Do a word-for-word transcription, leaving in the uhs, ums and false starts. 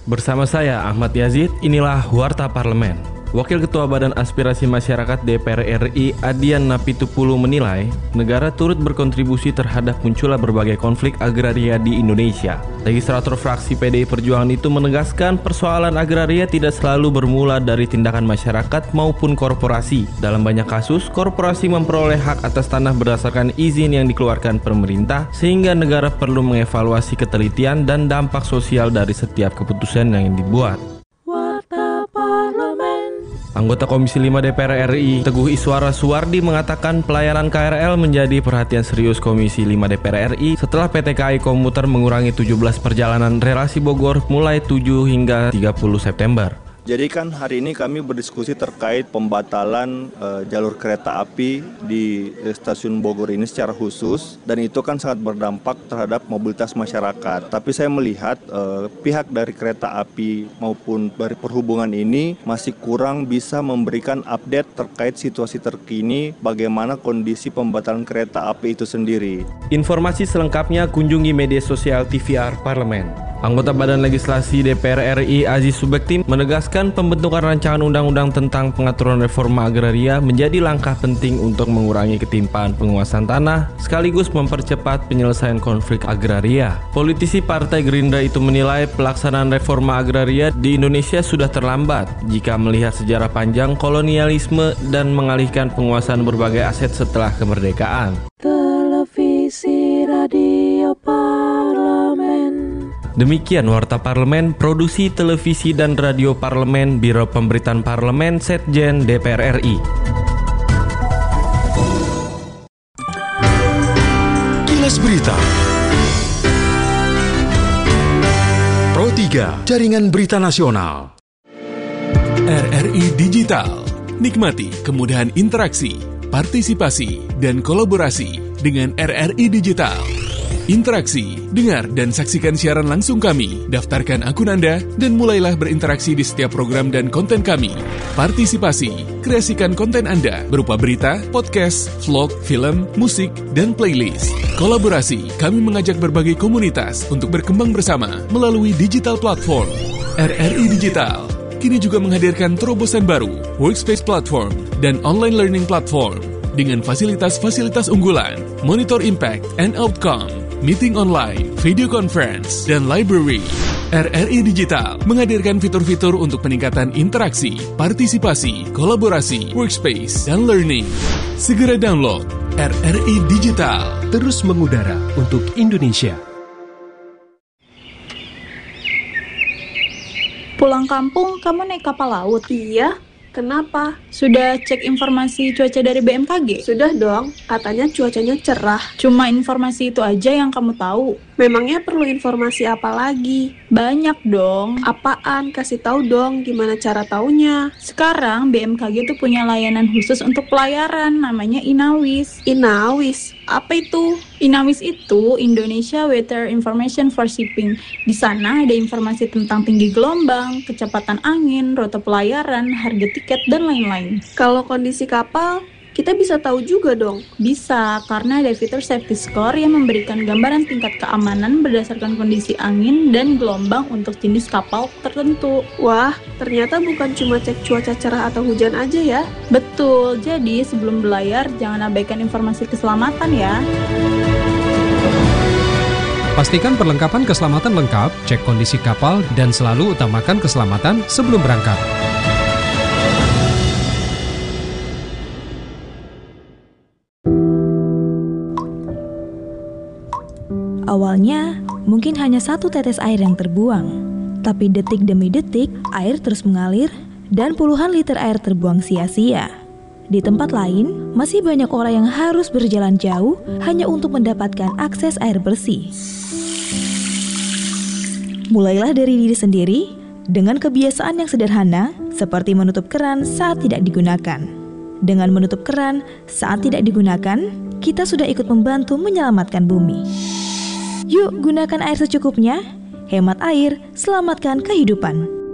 Bersama saya Ahmad Yazid, inilah Warta Parlemen. Wakil Ketua Badan Aspirasi Masyarakat D P R R I Adian Napitupulu menilai negara turut berkontribusi terhadap munculnya berbagai konflik agraria di Indonesia. Legislator fraksi P D I Perjuangan itu menegaskan persoalan agraria tidak selalu bermula dari tindakan masyarakat maupun korporasi. Dalam banyak kasus, korporasi memperoleh hak atas tanah berdasarkan izin yang dikeluarkan pemerintah, sehingga negara perlu mengevaluasi ketelitian dan dampak sosial dari setiap keputusan yang dibuat. Anggota Komisi lima D P R R I Teguh Iswara Suwardi mengatakan pelayanan K R L menjadi perhatian serius Komisi lima D P R R I setelah P T K A I Komuter mengurangi tujuh belas perjalanan relasi Bogor mulai tujuh hingga tiga puluh September. Jadi kan hari ini kami berdiskusi terkait pembatalan uh, jalur kereta api di uh, stasiun Bogor ini secara khusus, dan itu kan sangat berdampak terhadap mobilitas masyarakat. Tapi saya melihat uh, pihak dari kereta api maupun dari perhubungan ini masih kurang bisa memberikan update terkait situasi terkini bagaimana kondisi pembatalan kereta api itu sendiri. Informasi selengkapnya kunjungi media sosial T V R Parlemen. Anggota Badan Legislasi D P R R I Aziz Subekti menegaskan pembentukan rancangan undang-undang tentang pengaturan reforma agraria menjadi langkah penting untuk mengurangi ketimpaan penguasaan tanah sekaligus mempercepat penyelesaian konflik agraria. Politisi Partai Gerindra itu menilai pelaksanaan reforma agraria di Indonesia sudah terlambat jika melihat sejarah panjang kolonialisme dan mengalihkan penguasaan berbagai aset setelah kemerdekaan. Televisi Radio Parlemen. Demikian Warta Parlemen, Produksi Televisi dan Radio Parlemen, Biro Pemberitaan Parlemen, Setjen D P R R I. Kilas Berita Pro tiga, Jaringan Berita Nasional. R R I Digital. Nikmati kemudahan interaksi, partisipasi, dan kolaborasi dengan R R I Digital. Interaksi, dengar dan saksikan siaran langsung kami, daftarkan akun Anda, dan mulailah berinteraksi di setiap program dan konten kami. Partisipasi, kreasikan konten Anda berupa berita, podcast, vlog, film, musik, dan playlist. Kolaborasi, kami mengajak berbagai komunitas untuk berkembang bersama melalui digital platform. R R I Digital kini juga menghadirkan terobosan baru, workspace platform, dan online learning platform dengan fasilitas-fasilitas unggulan, monitor impact and outcome, meeting online, video conference, dan library. R R I Digital menghadirkan fitur-fitur untuk peningkatan interaksi, partisipasi, kolaborasi, workspace, dan learning. Segera download R R I Digital. Terus mengudara untuk Indonesia. Pulang kampung, kamu naik kapal laut? Iya. Kenapa? Sudah cek informasi cuaca dari B M K G? Sudah dong, katanya cuacanya cerah. Cuma informasi itu aja yang kamu tahu? Memangnya perlu informasi apa lagi? Banyak dong. Apaan? Kasih tahu dong, gimana cara taunya? Sekarang B M K G tuh punya layanan khusus untuk pelayaran, namanya Inawis. Inawis? Apa itu? Inawis itu Indonesia Weather Information for Shipping. Di sana ada informasi tentang tinggi gelombang, kecepatan angin, rute pelayaran, harga tiket, dan lain-lain. Kalau kondisi kapal, kita bisa tahu juga dong? Bisa, karena ada fitur safety score yang memberikan gambaran tingkat keamanan berdasarkan kondisi angin dan gelombang untuk jenis kapal tertentu. Wah, ternyata bukan cuma cek cuaca cerah atau hujan aja ya? Betul, jadi sebelum berlayar jangan abaikan informasi keselamatan ya. Pastikan perlengkapan keselamatan lengkap, cek kondisi kapal, dan selalu utamakan keselamatan sebelum berangkat. Awalnya, mungkin hanya satu tetes air yang terbuang, tapi detik demi detik, air terus mengalir dan puluhan liter air terbuang sia-sia. Di tempat lain, masih banyak orang yang harus berjalan jauh hanya untuk mendapatkan akses air bersih. Mulailah dari diri sendiri dengan kebiasaan yang sederhana, seperti menutup keran saat tidak digunakan. Dengan menutup keran saat tidak digunakan, kita sudah ikut membantu menyelamatkan bumi. Yuk gunakan air secukupnya, hemat air, selamatkan kehidupan.